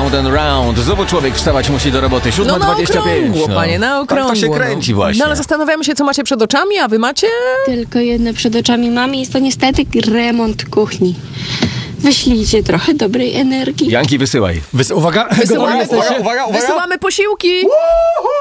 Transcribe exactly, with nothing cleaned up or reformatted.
round and round. Znowu człowiek wstawać musi do roboty. No na siódma dwadzieścia pięć. okrągło, panie, na okrągło. Tak to się kręci właśnie. No ale zastanawiamy się, co macie przed oczami, a wy macie? Tylko jedno przed oczami mamy, jest to niestety remont kuchni. Wyślijcie trochę dobrej energii. Janki, wysyłaj. Wys- uwaga, Wysyłamy, gotowi jesteście? wysyłamy posiłki!